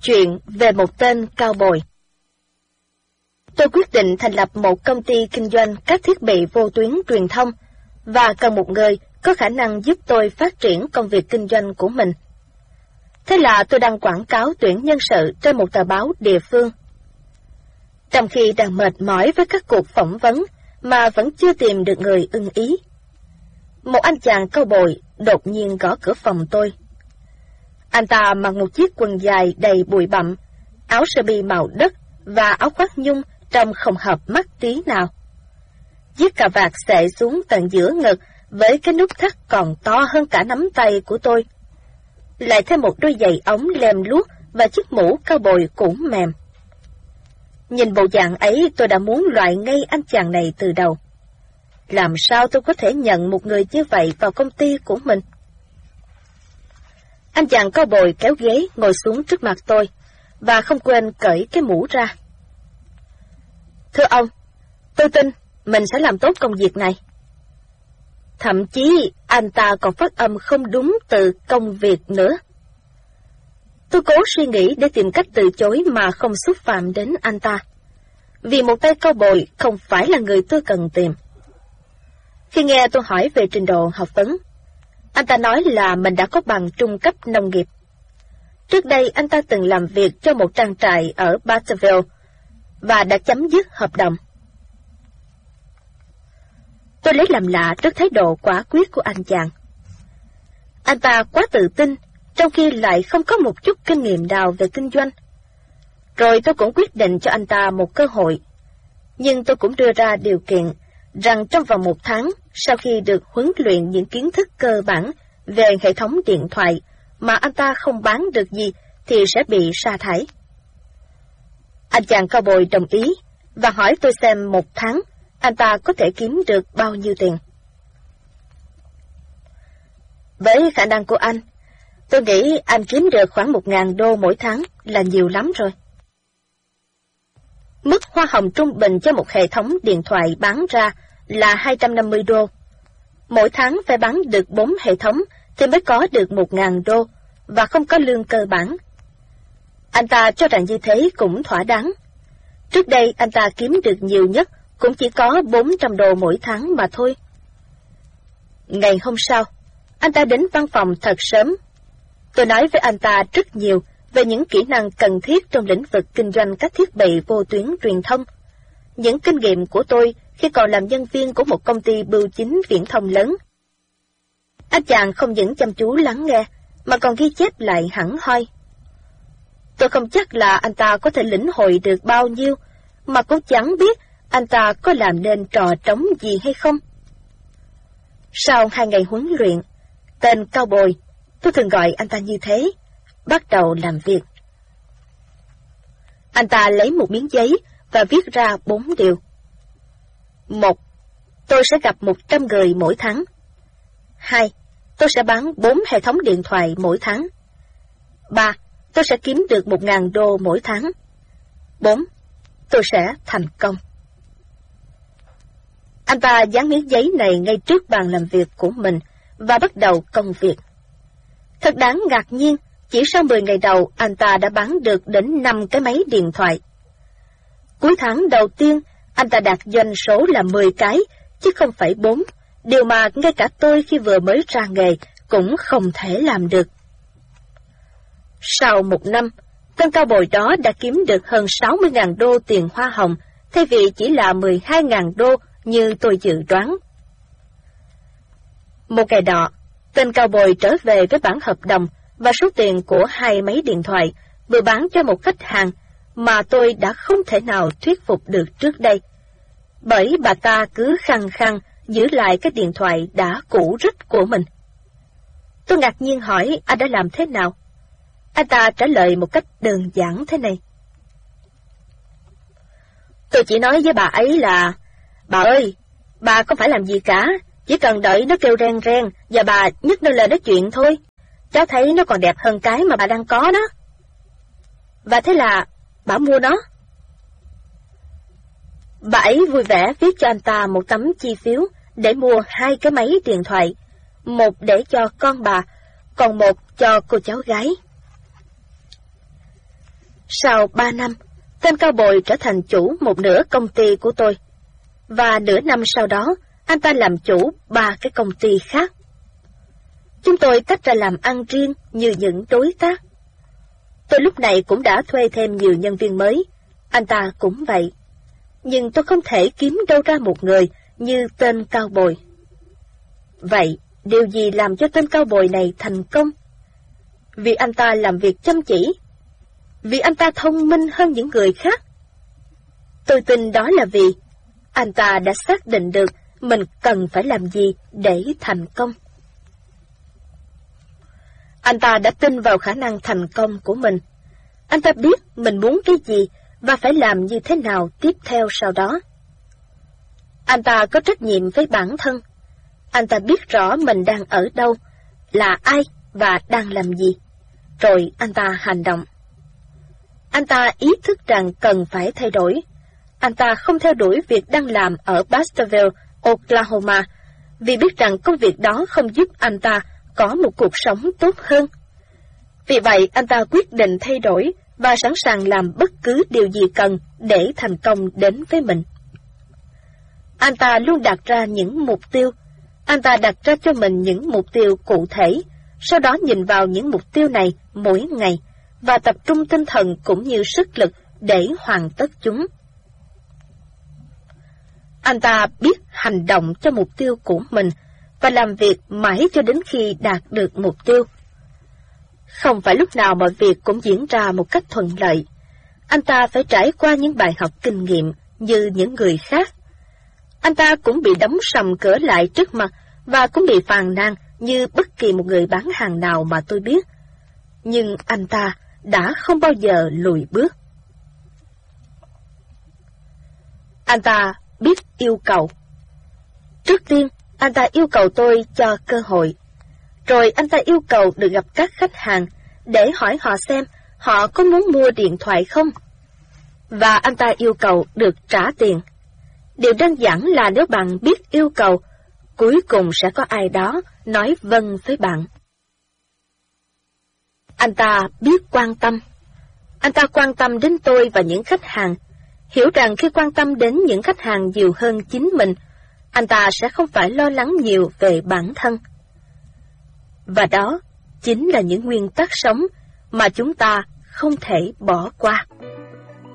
Chuyện về một tên cao bồi. Tôi quyết định thành lập một công ty kinh doanh các thiết bị vô tuyến truyền thông và cần một người có khả năng giúp tôi phát triển công việc kinh doanh của mình. Thế là tôi đăng quảng cáo tuyển nhân sự trên một tờ báo địa phương. Trong khi đang mệt mỏi với các cuộc phỏng vấn mà vẫn chưa tìm được người ưng ý, một anh chàng cao bồi đột nhiên gõ cửa phòng tôi. Anh ta mặc một chiếc quần dài đầy bụi bặm, áo sơ mi màu đất và áo khoác nhung trông không hợp mắt tí nào. Chiếc cà vạt xệ xuống tận giữa ngực với cái nút thắt còn to hơn cả nắm tay của tôi. Lại thêm một đôi giày ống lem luốc và chiếc mũ cao bồi cũng mềm. Nhìn bộ dạng ấy tôi đã muốn loại ngay anh chàng này từ đầu. Làm sao tôi có thể nhận một người như vậy vào công ty của mình? Anh chàng cao bồi kéo ghế ngồi xuống trước mặt tôi và không quên cởi cái mũ ra. Thưa ông, tôi tin mình sẽ làm tốt công việc này. Thậm chí anh ta còn phát âm không đúng từ công việc nữa. Tôi cố suy nghĩ để tìm cách từ chối mà không xúc phạm đến anh ta, vì một tay cao bồi không phải là người tôi cần tìm. Khi nghe tôi hỏi về trình độ học vấn, anh ta nói là mình đã có bằng trung cấp nông nghiệp. Trước đây anh ta từng làm việc cho một trang trại ở Barterville và đã chấm dứt hợp đồng. Tôi lấy làm lạ trước thái độ quả quyết của anh chàng. Anh ta quá tự tin, trong khi lại không có một chút kinh nghiệm nào về kinh doanh. Rồi tôi cũng quyết định cho anh ta một cơ hội. Nhưng tôi cũng đưa ra điều kiện rằng trong vòng 1 tháng, sau khi được huấn luyện những kiến thức cơ bản về hệ thống điện thoại mà anh ta không bán được gì thì sẽ bị sa thải. Anh chàng cao bồi đồng ý và hỏi tôi xem 1 tháng anh ta có thể kiếm được bao nhiêu tiền. Với khả năng của anh, tôi nghĩ anh kiếm được khoảng 1.000 đô mỗi tháng là nhiều lắm rồi. Mức hoa hồng trung bình cho một hệ thống điện thoại bán ra là 250 đô. Mỗi tháng phải bán được 4 hệ thống thì mới có được 1.000 đô và không có lương cơ bản. Anh ta cho rằng như thế cũng thỏa đáng. Trước đây anh ta kiếm được nhiều nhất cũng chỉ có 400 đô mỗi tháng mà thôi. Ngày hôm sau, anh ta đến văn phòng thật sớm. Tôi nói với anh ta rất nhiều về những kỹ năng cần thiết trong lĩnh vực kinh doanh các thiết bị vô tuyến truyền thông, những kinh nghiệm của tôi khi còn làm nhân viên của một công ty bưu chính viễn thông lớn. Anh chàng không những chăm chú lắng nghe, mà còn ghi chép lại hẳn hoi. Tôi không chắc là anh ta có thể lĩnh hội được bao nhiêu, mà cũng chẳng biết anh ta có làm nên trò trống gì hay không. Sau 2 ngày huấn luyện, tên cao bồi, tôi thường gọi anh ta như thế, bắt đầu làm việc. Anh ta lấy một miếng giấy và viết ra 4 điều. 1. Tôi sẽ gặp 100 người mỗi tháng. 2. Tôi sẽ bán 4 hệ thống điện thoại mỗi tháng. 3. Tôi sẽ kiếm được 1.000 đô mỗi tháng. 4. Tôi sẽ thành công. Anh ta dán miếng giấy này ngay trước bàn làm việc của mình và bắt đầu công việc. Thật đáng ngạc nhiên, chỉ sau 10 ngày đầu anh ta đã bán được đến 5 cái máy điện thoại. Cuối tháng đầu tiên, anh ta đạt doanh số là 10 cái, chứ không phải 4, điều mà ngay cả tôi khi vừa mới ra nghề cũng không thể làm được. Sau 1 năm, tên cao bồi đó đã kiếm được hơn 60.000 đô tiền hoa hồng, thay vì chỉ là 12.000 đô như tôi dự đoán. Một ngày nọ, tên cao bồi trở về với bản hợp đồng và số tiền của 2 máy điện thoại vừa bán cho một khách hàng mà tôi đã không thể nào thuyết phục được trước đây, bởi bà ta cứ khăng khăng giữ lại cái điện thoại đã cũ rích của mình. Tôi ngạc nhiên hỏi anh đã làm thế nào. Anh ta trả lời một cách đơn giản thế này. Tôi chỉ nói với bà ấy là, bà ơi, bà không phải làm gì cả, chỉ cần đợi nó kêu ren ren và bà nhấc nó lên nói chuyện thôi. Cháu thấy nó còn đẹp hơn cái mà bà đang có đó. Và thế là bà mua nó. Bà ấy vui vẻ viết cho anh ta một tấm chi phiếu để mua 2 cái máy điện thoại, một để cho con bà, còn một cho cô cháu gái. Sau 3 năm, tên cao bồi trở thành chủ một nửa công ty của tôi. Và nửa năm sau đó, anh ta làm chủ 3 cái công ty khác. Chúng tôi tách ra làm ăn riêng như những đối tác. Tôi lúc này cũng đã thuê thêm nhiều nhân viên mới, anh ta cũng vậy. Nhưng tôi không thể kiếm đâu ra một người như tên cao bồi. Vậy, điều gì làm cho tên cao bồi này thành công? Vì anh ta làm việc chăm chỉ. Vì anh ta thông minh hơn những người khác. Tôi tin đó là vì anh ta đã xác định được mình cần phải làm gì để thành công. Anh ta đã tin vào khả năng thành công của mình. Anh ta biết mình muốn cái gì và phải làm như thế nào tiếp theo sau đó. Anh ta có trách nhiệm với bản thân. Anh ta biết rõ mình đang ở đâu, là ai và đang làm gì. Rồi anh ta hành động. Anh ta ý thức rằng cần phải thay đổi. Anh ta không theo đuổi việc đang làm ở Baskerville, Oklahoma, vì biết rằng công việc đó không giúp anh ta có một cuộc sống tốt hơn. Vì vậy, anh ta quyết định thay đổi và sẵn sàng làm bất cứ điều gì cần để thành công đến với mình. Anh ta luôn đặt ra những mục tiêu. Anh ta đặt ra cho mình những mục tiêu cụ thể, sau đó nhìn vào những mục tiêu này mỗi ngày và tập trung tinh thần cũng như sức lực để hoàn tất chúng. Anh ta biết hành động cho mục tiêu của mình và làm việc mãi cho đến khi đạt được mục tiêu. Không phải lúc nào mọi việc cũng diễn ra một cách thuận lợi. Anh ta phải trải qua những bài học kinh nghiệm như những người khác. Anh ta cũng bị đóng sầm cửa lại trước mặt và cũng bị phàn nàn như bất kỳ một người bán hàng nào mà tôi biết. Nhưng anh ta đã không bao giờ lùi bước. Anh ta biết yêu cầu. Trước tiên, anh ta yêu cầu tôi cho cơ hội. Rồi anh ta yêu cầu được gặp các khách hàng để hỏi họ xem họ có muốn mua điện thoại không. Và anh ta yêu cầu được trả tiền. Điều đơn giản là nếu bạn biết yêu cầu, cuối cùng sẽ có ai đó nói vâng với bạn. Anh ta biết quan tâm. Anh ta quan tâm đến tôi và những khách hàng, hiểu rằng khi quan tâm đến những khách hàng nhiều hơn chính mình, anh ta sẽ không phải lo lắng nhiều về bản thân. Và đó chính là những nguyên tắc sống mà chúng ta không thể bỏ qua.